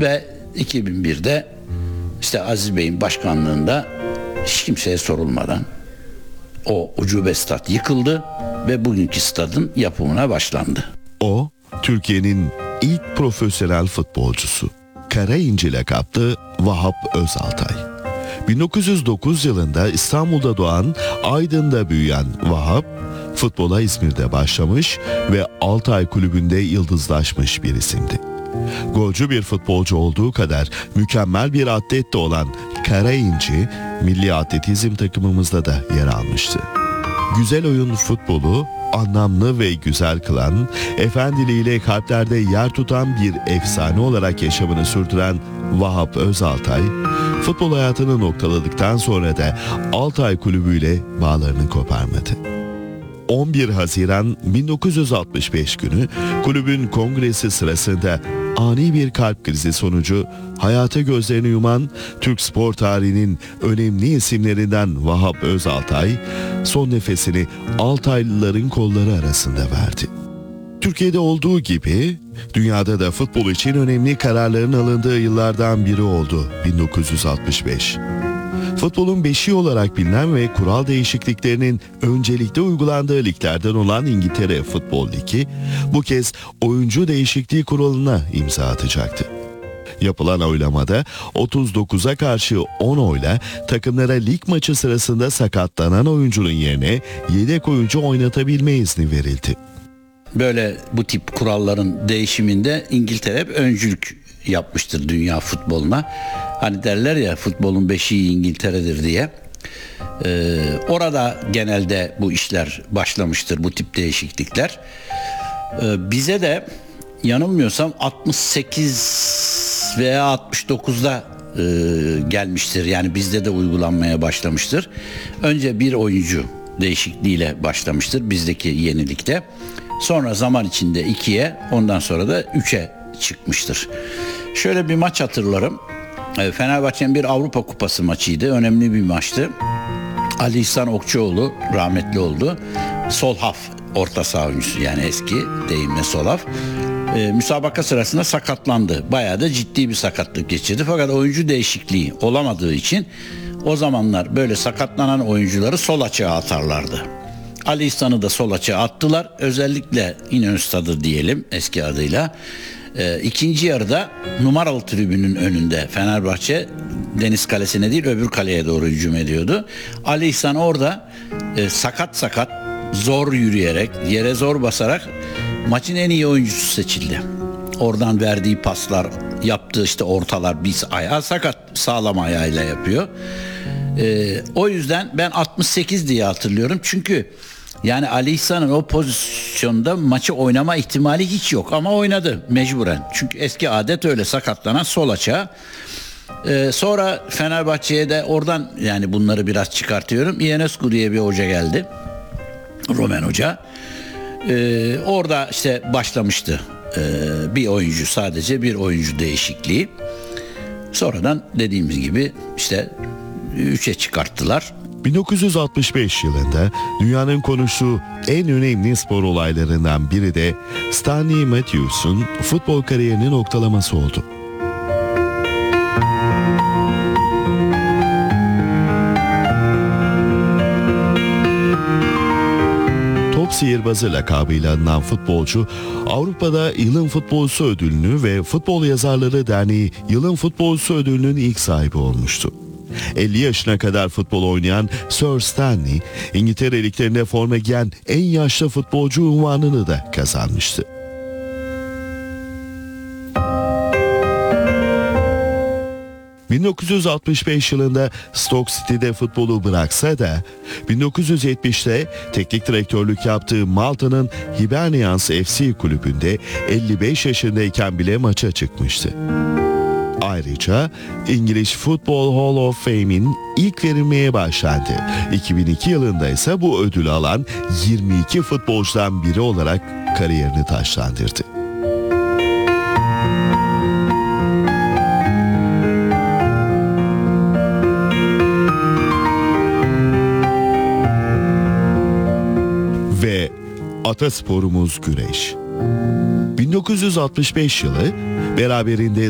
Ve 2001'de işte Aziz Bey'in başkanlığında hiç kimseye sorulmadan o ucube stat yıkıldı ve bugünkü stadın yapımına başlandı. O, Türkiye'nin ilk profesyonel futbolcusu. Karainci lakaplı Vahap Özaltay. 1909 yılında İstanbul'da doğan, Aydın'da büyüyen Vahap, futbola İzmir'de başlamış ve Altay Kulübü'nde yıldızlaşmış bir isimdi. Golcü bir futbolcu olduğu kadar mükemmel bir atlet de olan Karainci, milli atletizm takımımızda da yer almıştı. Güzel oyun futbolu, anlamlı ve güzel kılan, efendiliğiyle kalplerde yer tutan bir efsane olarak yaşamını sürdüren Vahap Özaltay, futbol hayatını noktaladıktan sonra da Altay Kulübü ile bağlarını koparmadı. 11 Haziran 1965 günü kulübün kongresi sırasında ani bir kalp krizi sonucu hayata gözlerini yuman Türk spor tarihinin önemli isimlerinden Vahap Özaltay son nefesini Altaylıların kolları arasında verdi. Türkiye'de olduğu gibi dünyada da futbol için önemli kararların alındığı yıllardan biri oldu 1965. Futbolun beşiği olarak bilinen ve kural değişikliklerinin öncelikle uygulandığı liglerden olan İngiltere Futbol Ligi bu kez oyuncu değişikliği kuralına imza atacaktı. Yapılan oylamada 39'a karşı 10 oyla takımlara lig maçı sırasında sakatlanan oyuncunun yerine yedek oyuncu oynatabilme izni verildi. Böyle bu tip kuralların değişiminde İngiltere hep öncülük yapmıştır dünya futboluna. Hani derler ya, futbolun beşiği İngiltere'dir diye. Orada genelde bu işler başlamıştır, bu tip değişiklikler. Bize de yanılmıyorsam 68 veya 69'da gelmiştir. Yani bizde de uygulanmaya başlamıştır. Önce bir oyuncu değişikliğiyle başlamıştır bizdeki yenilikte. Sonra zaman içinde 2'ye, ondan sonra da 3'e çıkmıştır. Şöyle bir maç hatırlarım. Fenerbahçe'nin bir Avrupa Kupası maçıydı. Önemli bir maçtı. Ali İhsan Okçuoğlu rahmetli oldu. Sol haf orta saha oyuncusu, yani eski deyimle sol haf. Müsabaka sırasında sakatlandı. Bayağı da ciddi bir sakatlık geçirdi. Fakat oyuncu değişikliği olamadığı için o zamanlar böyle sakatlanan oyuncuları sol açığa atarlardı. Ali İhsan'ı da sol açığa attılar. Özellikle İnönü Stadı diyelim eski adıyla. İkinci yarıda numaralı tribünün önünde Fenerbahçe Deniz Kalesi'ne değil öbür kaleye doğru hücum ediyordu. Ali İhsan orada sakat zor yürüyerek, yere zor basarak maçın en iyi oyuncusu seçildi. Oradan verdiği paslar, yaptığı işte ortalar, biz ayağı sakat, sağlam ayağıyla yapıyor. O yüzden ben 68 diye hatırlıyorum. Çünkü yani Ali İhsan'ın o pozisyonda maçı oynama ihtimali hiç yok ama oynadı mecburen. Çünkü eski adet öyle, sakatlanan sol açığa. Sonra Fenerbahçe'ye de oradan, yani bunları biraz çıkartıyorum, Ionescu diye bir hoca geldi. Romen hoca. Orada işte başlamıştı bir oyuncu, sadece bir oyuncu değişikliği. Sonradan dediğimiz gibi işte 3'e çıkarttılar. 1965 yılında dünyanın konuştuğu en önemli spor olaylarından biri de Stanley Matthews'un futbol kariyerinin noktalaması oldu. Top sihirbazı lakabıyla anılan futbolcu, Avrupa'da Yılın Futbolcusu ödülünü ve Futbol Yazarları Derneği Yılın Futbolcusu ödülünün ilk sahibi olmuştu. 50 yaşına kadar futbol oynayan Sir Stanley, İngiltere liglerinde forma giyen en yaşlı futbolcu unvanını da kazanmıştı. ...1965 yılında Stoke City'de futbolu bıraksa da... ...1970'te teknik direktörlük yaptığı Malta'nın Hibernians FC kulübünde... ...55 yaşındayken bile maça çıkmıştı. Ayrıca İngiliz Football Hall of Fame'in ilk verilmeye başlandı. 2002 yılında ise bu ödülü alan 22 futbolcudan biri olarak kariyerini taçlandırdı. Ve atasporumuz güreş. 1965 yılı beraberinde